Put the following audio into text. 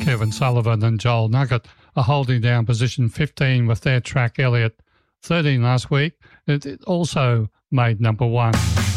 Kevin Sullivan and Joel Nugget are holding down position 15 with their track Elliot. 13 last week. It also made number 1.